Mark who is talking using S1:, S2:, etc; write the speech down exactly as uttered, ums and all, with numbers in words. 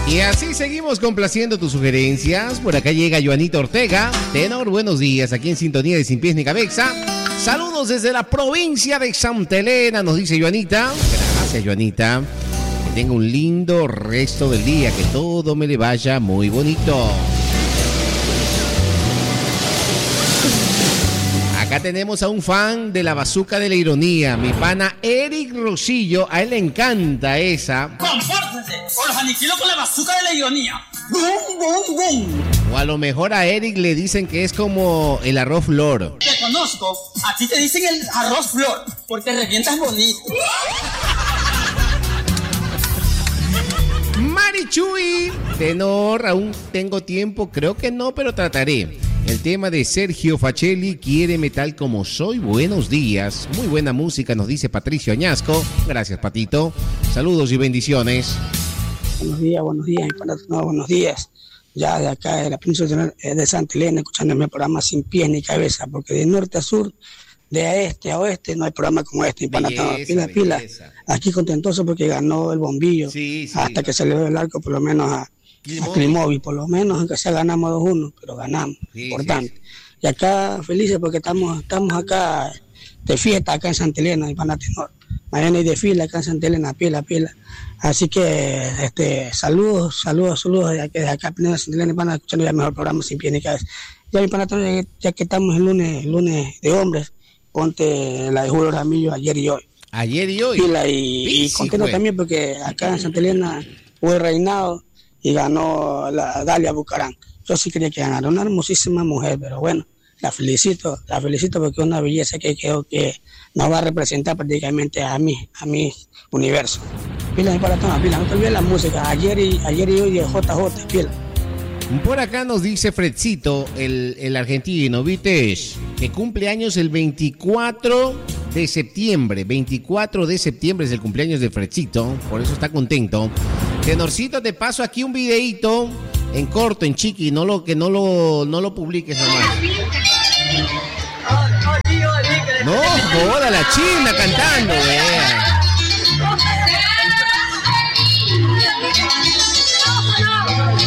S1: Y así seguimos complaciendo tus sugerencias. Por acá llega Joanita Ortega. Tenor, buenos días, aquí en sintonía de Sin Pies ni Cabeza. Saludos desde la provincia de Santa Elena, nos dice Joanita. Gracias, Joanita. Que tenga un lindo resto del día, que todo me le vaya muy bonito. Acá tenemos a un fan de la Bazooka de la Ironía, mi pana Eric Rosillo. A él le encanta esa.
S2: ¡Compórtense! ¡O los aniquilo con la Bazooka de la Ironía! ¡Bum, bum, bum!
S1: O a lo mejor a Eric le dicen que es como el arroz flor.
S2: Te conozco, a ti te dicen el arroz flor, porque revientas bonito.
S1: Marichuy, tenor, aún tengo tiempo, creo que no, pero trataré. El tema de Sergio Facelli, Quiéreme tal como soy. Buenos días, muy buena música, nos dice Patricio Añasco. Gracias, Patito. Saludos y bendiciones.
S3: Buenos días, buenos días, no, buenos días. Ya de acá de la península de Santa Elena, escuchándome el programa Sin Pies ni Cabeza, porque de norte a sur, de este a oeste, no hay programa como este. Belleza, pila, pila. Aquí contentoso porque ganó el bombillo. Sí, sí, hasta que se le dio el arco, por lo menos a Climovi, por lo menos, aunque sea ganamos dos uno, pero ganamos, sí, importante. Sí, sí. Y acá felices porque estamos, estamos acá de fiesta, acá en Santa Elena, y Pana Tenor. Mañana hay desfile acá en Santa Elena, pila, pila. Así que, este, saludos, saludos, saludos de acá, de acá, de Santa Elena, y Pana, escuchando ya el mejor programa Sin Pies ni Cabeza. Ya, mi Pana Tenor, ya, ya que estamos el lunes, el lunes de hombres, ponte la de Julio Ramillo ayer y hoy.
S1: Ayer y hoy.
S3: Pila, y, sí, y contento sí, también porque acá en Santa Elena fue reinado y ganó la Dalia Bucarán. Yo sí quería que ganara, una hermosísima mujer, pero bueno, la felicito, la felicito porque es una belleza que creo que nos va a representar prácticamente a mí, a mi universo. Pila, para tomar, pila, no te olvides la música, ayer y, ayer y hoy de J J, pila.
S1: Por acá nos dice Fredcito, el, el argentino, ¿viste? Que cumple años el veinticuatro de septiembre. veinticuatro de septiembre es el cumpleaños de Fredcito, por eso está contento. Tenorcito, te paso aquí un videíto en corto, en chiqui, no lo, que no lo, no lo publiques nomás. No, joda, la china cantando, eh.